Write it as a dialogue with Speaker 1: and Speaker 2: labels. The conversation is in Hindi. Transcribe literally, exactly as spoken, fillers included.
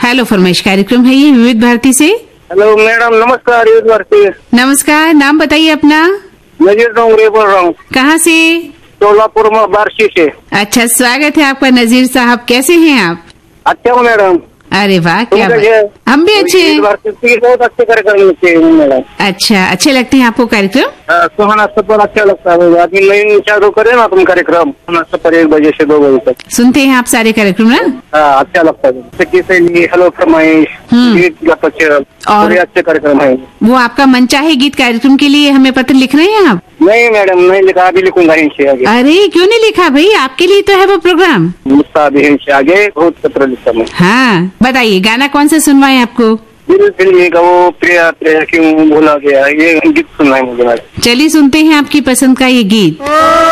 Speaker 1: हेलो फरमाइश कार्यक्रम है ये विविध भारती से।
Speaker 2: हेलो मैडम, नमस्कार। विविध भारती।
Speaker 1: नमस्कार, नाम बताइए अपना।
Speaker 2: नजीर डोंगरे बोल रहा हूँ।
Speaker 1: कहाँ से?
Speaker 2: सोलापुर में बारसी से।
Speaker 1: अच्छा, स्वागत है आपका नजीर साहब। कैसे हैं आप?
Speaker 2: अच्छा हूँ मैडम।
Speaker 1: अरे वाह, क्या बात। हम भी अच्छे हैं।
Speaker 2: बहुत अच्छे कार्यक्रम होते हैं मैडम।
Speaker 1: अच्छा, अच्छे लगते हैं आपको कार्यक्रम?
Speaker 2: सुहाना सफर अच्छा लगता है। अभी नई चालू करे ना तुम कार्यक्रम, सुहाना सफर एक बजे से दो बजे तक।
Speaker 1: सुनते हैं आप सारे कार्यक्रम ना?
Speaker 2: हाँ, अच्छा लगता है। किसे हेलो फरमाइश, गीत और अच्छे कार्यक्रम है।
Speaker 1: वो आपका मनचाहे गीत कार्यक्रम के लिए हमें पत्र लिख रहे हैं आप?
Speaker 2: नहीं मैडम, नहीं लिखा, अभी लिखूंगा इनसे आगे।
Speaker 1: अरे क्यों नहीं लिखा भाई, आपके लिए तो है वो प्रोग्राम।
Speaker 2: मुझसे अभी इनसे आगे बहुत पत्र लिखता मैं।
Speaker 1: हाँ, बताइए गाना कौन सा सुनवाएं आपको?
Speaker 2: दिल फिल्मी का वो प्रिया प्रिया क्यों भूला गया, ये गीत सुनना है मुझे।
Speaker 1: चलिए सुनते हैं आपकी पसंद का ये गीत।